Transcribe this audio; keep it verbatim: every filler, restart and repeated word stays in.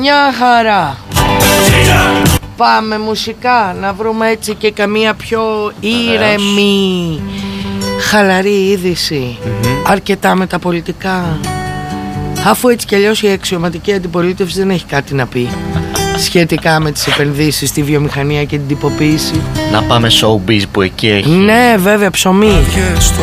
Μια χαρά. Πάμε μουσικά, να βρούμε έτσι και καμία πιο ήρεμη, χαλαρή είδηση. Mm-hmm. Αρκετά με τα πολιτικά. Αφού έτσι κι αλλιώς η αξιωματική αντιπολίτευση δεν έχει κάτι να πει σχετικά με τις επενδύσεις στη βιομηχανία και την τυποποίηση. Να πάμε showbiz που εκεί έχει. Ναι, βέβαια, ψωμί.